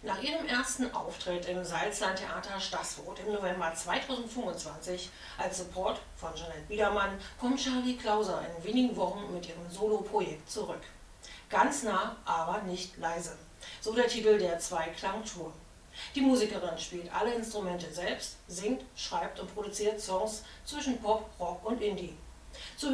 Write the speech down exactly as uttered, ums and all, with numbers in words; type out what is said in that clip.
Nach ihrem ersten Auftritt im Salzland-Theater Staßfurt im November zweitausendfünfundzwanzig als Support von Jeanette Biedermann kommt Charlie Klauser in wenigen Wochen mit ihrem Solo-Projekt zurück. Ganz nah, aber nicht leise. So der Titel der Zweiklang-Tour. Die Musikerin spielt alle Instrumente selbst, singt, schreibt und produziert Songs zwischen Pop, Rock und Indie. Zu